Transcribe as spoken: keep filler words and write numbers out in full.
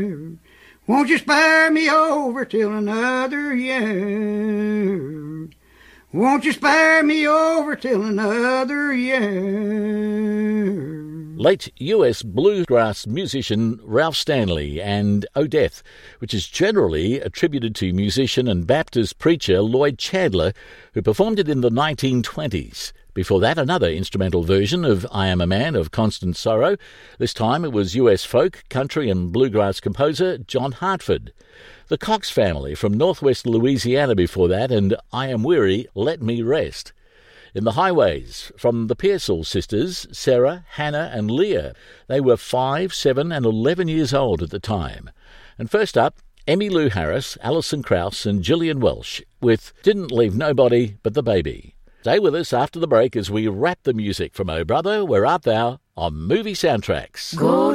Won't you spare me over till another year? Won't you spare me over till another year? Late U S bluegrass musician Ralph Stanley and O Death, which is generally attributed to musician and Baptist preacher Lloyd Chandler, who performed it in the nineteen twenties. Before that, another instrumental version of I Am a Man of Constant Sorrow. This time it was U S folk, country and bluegrass composer John Hartford. The Cox Family from northwest Louisiana before that, and I Am Weary, Let Me Rest. In the Highways, from the Pearsall sisters, Sarah, Hannah and Leah. They were five, seven and eleven years old at the time. And first up, Emmylou Harris, Alison Krauss and Gillian Welsh with Didn't Leave Nobody But the Baby. Stay with us after the break as we wrap the music from Oh Brother, Where Art Thou on Movie Soundtracks. Go